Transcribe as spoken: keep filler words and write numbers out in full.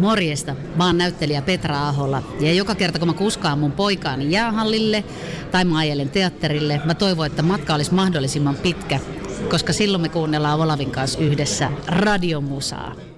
Morjesta, mä oon näyttelijä Petra Ahola ja joka kerta kun mä kuskaan mun poikaani jäähallille tai mä ajelen teatterille, mä toivon, että matka olisi mahdollisimman pitkä, koska silloin me kuunnellaan Olavin kanssa yhdessä radiomusaa.